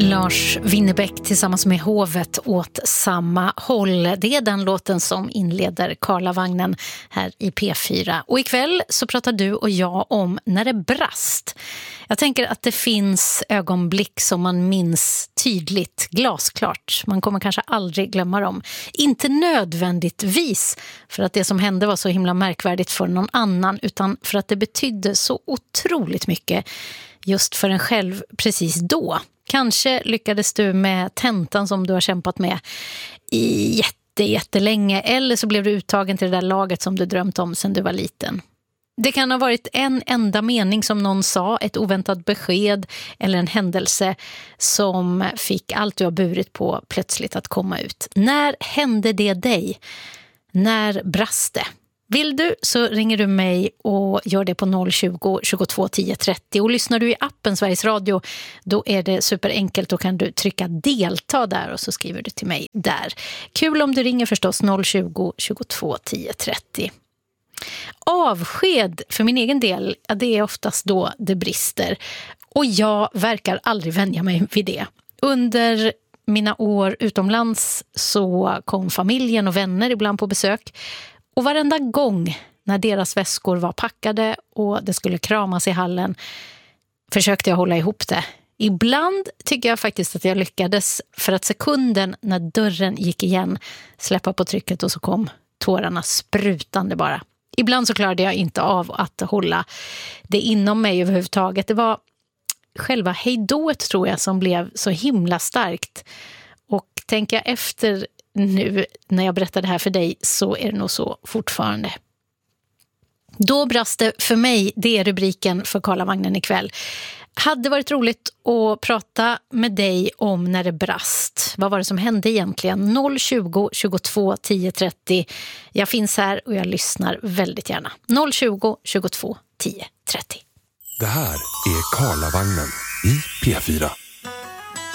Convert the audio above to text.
Lars Winnerbäck tillsammans med Hovet åt samma håll. Det är den låten som inleder Karlavagnen här i P4. Och ikväll så pratar du och jag om när det brast. Jag tänker att det finns ögonblick som man minns tydligt, glasklart. Man kommer kanske aldrig glömma dem. Inte nödvändigtvis för att det som hände var så himla märkvärdigt för någon annan, utan för att det betydde så otroligt mycket just för en själv precis då. Kanske lyckades du med tentan som du har kämpat med i jättelänge, eller så blev du uttagen till det där laget som du drömt om sedan du var liten. Det kan ha varit en enda mening som någon sa, ett oväntat besked eller en händelse som fick allt du har burit på plötsligt att komma ut. När hände det dig? När brast det? Vill du så ringer du mig och gör det på 020 22 10 30. Och lyssnar du i appen Sveriges Radio, då är det superenkelt. Då kan du trycka delta där och så skriver du till mig där. Kul om du ringer förstås 020 22 10 30. Avsked för min egen del, ja, det är oftast då det brister. Och jag verkar aldrig vänja mig vid det. Under mina år utomlands så kom familjen och vänner ibland på besök. Och varenda gång när deras väskor var packade och det skulle kramas i hallen försökte jag hålla ihop det. Ibland tycker jag faktiskt att jag lyckades, för att sekunden när dörren gick igen släppa på trycket och så kom tårarna sprutande bara. Ibland så klarade jag inte av att hålla det inom mig överhuvudtaget. Det var själva hejdået, tror jag, som blev så himla starkt. Och tänker jag efter nu när jag berättar det här för dig så är det nog så fortfarande. Då brast det för mig, det är rubriken för Karlavagnen ikväll. Hade varit roligt att prata med dig om när det brast. Vad var det som hände egentligen? 020 22 10 30. Jag finns här och jag lyssnar väldigt gärna. 020 22 10 30. Det här är Karlavagnen i P4.